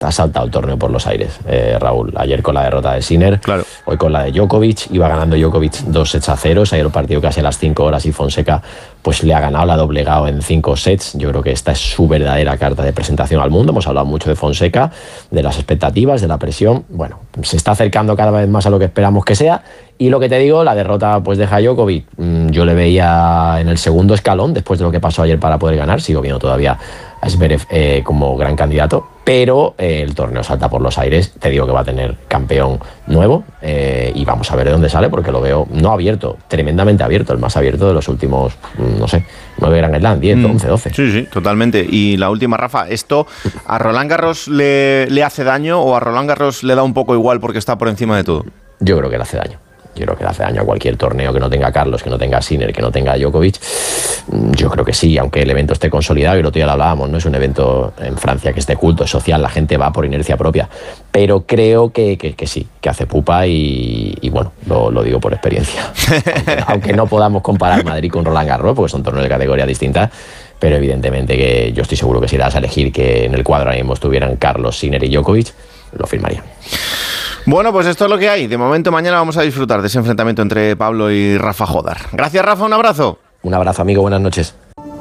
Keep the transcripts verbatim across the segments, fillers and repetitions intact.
ha saltado el torneo por los aires, eh, Raúl. Ayer con la derrota de Sinner, claro. Hoy con la de Djokovic, iba ganando Djokovic dos sets a ceros, ayer el partido casi a las cinco horas y Fonseca pues le ha ganado, la ha doblegado en cinco sets. Yo creo que esta es su verdadera carta de presentación al mundo. Hemos hablado mucho de Fonseca, de las expectativas, de la presión. Bueno, se está acercando cada vez más a lo que esperamos que sea. Y lo que te digo, la derrota pues de Djokovic, yo le veía en el segundo escalón después de lo que pasó ayer para poder ganar. Sigo viendo todavía a Zverev eh, como gran candidato, pero eh, el torneo salta por los aires. Te digo que va a tener campeón nuevo eh, y vamos a ver de dónde sale, porque lo veo no abierto, tremendamente abierto, el más abierto de los últimos, no sé, nueve Grand Slam, diez, mm. once, doce. Sí, sí, totalmente. Y la última, Rafa, ¿esto a Roland Garros le, le hace daño o a Roland Garros le da un poco igual porque está por encima de todo? Yo creo que le hace daño. Yo creo que le hace daño a cualquier torneo que no tenga Carlos, que no tenga Sinner, que no tenga Djokovic. Yo creo que sí, aunque el evento esté consolidado, y el otro día lo hablábamos, no es un evento en Francia que esté culto, es social, la gente va por inercia propia. Pero creo que, que, que sí, que hace pupa y, y bueno, lo, lo digo por experiencia. aunque, aunque no podamos comparar Madrid con Roland Garros, porque son torneos de categoría distintas, pero evidentemente que yo estoy seguro que si das a elegir que en el cuadro ahora mismo estuvieran Carlos, Sinner y Djokovic, lo firmaría. Bueno, pues esto es lo que hay. De momento, mañana vamos a disfrutar de ese enfrentamiento entre Pablo y Rafa Jodar. Gracias, Rafa, un abrazo. Un abrazo, amigo, buenas noches.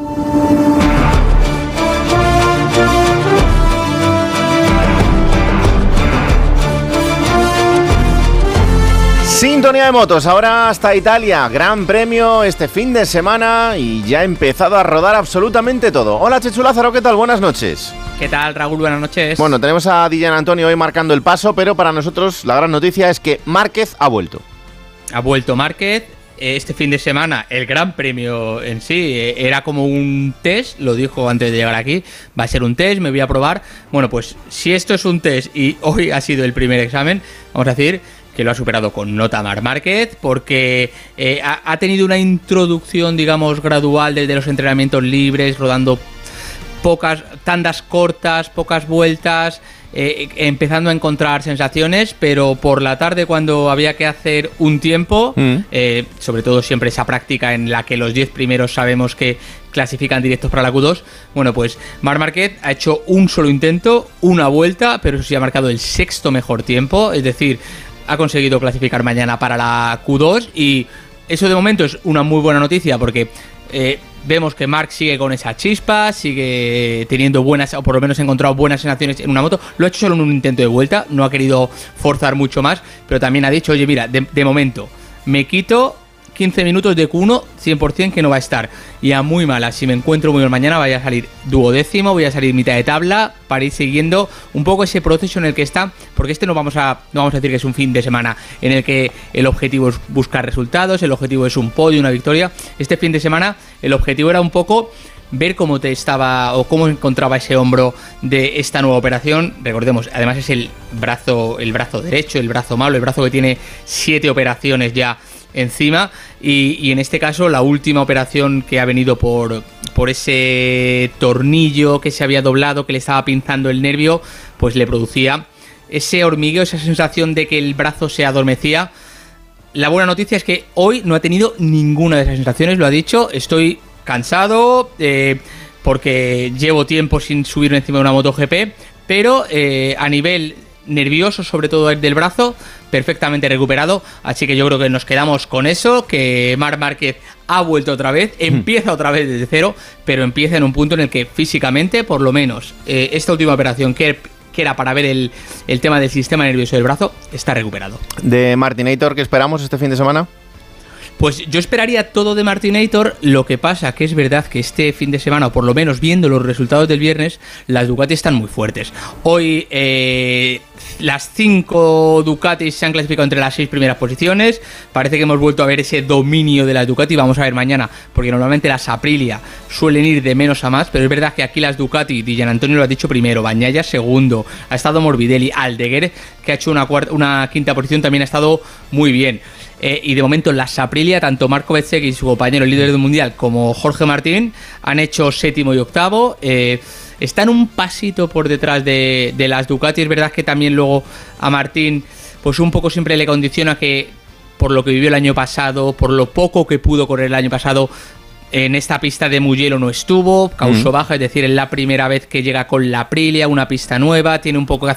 Sintonía de motos, ahora hasta Italia, Gran Premio este fin de semana y ya ha empezado a rodar absolutamente todo. Hola, Chechu Lázaro, ¿qué tal? Buenas noches. ¿Qué tal, Raúl? Buenas noches. Bueno, tenemos a Dillan Antonio hoy marcando el paso, pero para nosotros la gran noticia es que Márquez ha vuelto. Ha vuelto Márquez. Este fin de semana el Gran Premio en sí era como un test, lo dijo antes de llegar aquí, va a ser un test, me voy a probar. Bueno, pues si esto es un test y hoy ha sido el primer examen, vamos a decir que lo ha superado con nota Marc Márquez, porque eh, ha, ha tenido una introducción, digamos, gradual desde los entrenamientos libres, rodando pocas tandas cortas, pocas vueltas, eh, empezando a encontrar sensaciones, pero por la tarde, cuando había que hacer un tiempo, mm. eh, sobre todo siempre esa práctica en la que los diez primeros sabemos que clasifican directos para la Q dos, bueno, pues Marc Márquez ha hecho un solo intento, una vuelta, pero eso sí ha marcado el sexto mejor tiempo, es decir, ha conseguido clasificar mañana para la Q dos y eso de momento es una muy buena noticia porque eh, vemos que Marc sigue con esa chispa, sigue teniendo buenas, o por lo menos ha encontrado buenas sensaciones en una moto. Lo ha hecho solo en un intento de vuelta, no ha querido forzar mucho más, pero también ha dicho, oye, mira, de, de momento me quito quince minutos de Q uno, cien por ciento que no va a estar. Y a muy mala, si me encuentro muy mal mañana, voy a salir duodécimo, voy a salir mitad de tabla, para ir siguiendo un poco ese proceso en el que está, porque este no vamos a no vamos a decir que es un fin de semana en el que el objetivo es buscar resultados, el objetivo es un podio, una victoria. Este fin de semana el objetivo era un poco ver cómo te estaba o cómo encontraba ese hombro de esta nueva operación. Recordemos, además es el brazo, el brazo derecho, el brazo malo, el brazo que tiene siete operaciones ya encima, y, y en este caso la última operación que ha venido por, por ese tornillo que se había doblado, que le estaba pinzando el nervio, pues le producía ese hormigueo, esa sensación de que el brazo se adormecía. La buena noticia es que hoy no ha tenido ninguna de esas sensaciones, lo ha dicho, estoy cansado eh, porque llevo tiempo sin subir encima de una MotoGP, pero eh, a nivel nervioso, sobre todo del brazo, perfectamente recuperado, así que yo creo que nos quedamos con eso, que Marc Márquez ha vuelto otra vez, empieza otra vez desde cero, pero empieza en un punto en el que físicamente, por lo menos, eh, esta última operación que, que era para ver el, el tema del sistema nervioso del brazo, está recuperado. ¿De Martinator qué esperamos este fin de semana? Pues yo esperaría todo de Martinator, lo que pasa que es verdad que este fin de semana, o por lo menos viendo los resultados del viernes, las Ducati están muy fuertes. Hoy eh, las cinco Ducatis se han clasificado entre las seis primeras posiciones, parece que hemos vuelto a ver ese dominio de las Ducati, vamos a ver mañana, porque normalmente las Aprilia suelen ir de menos a más, pero es verdad que aquí las Ducati, Dillan Antonio lo ha dicho primero, Bagnaia segundo, ha estado Morbidelli, Aldeguer, que ha hecho una, cuarta, una quinta posición, también ha estado muy bien. Eh, y de momento las Aprilia, tanto Marco Bezzecchi y su compañero el líder del mundial como Jorge Martín han hecho séptimo y octavo, eh, están un pasito por detrás de, de las Ducati. Es verdad que también luego a Martín pues un poco siempre le condiciona que por lo que vivió el año pasado, por lo poco que pudo correr el año pasado, en esta pista de Mugello no estuvo, causó mm. baja, es decir, es la primera vez que llega con la Aprilia, una pista nueva, tiene un poco que